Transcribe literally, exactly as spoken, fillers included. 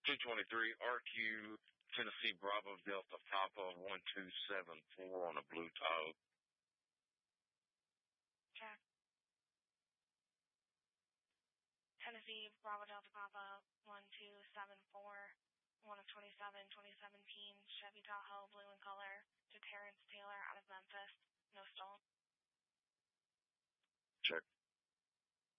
two twenty-three R Q Tennessee Bravo Delta Papa one two seven four on a blue Tahoe. Check. Tennessee Bravo Delta Papa one two seven four, one of twenty-seven, twenty seventeen Chevy Tahoe, blue in color, to Terrence Taylor out of Memphis. No stolen.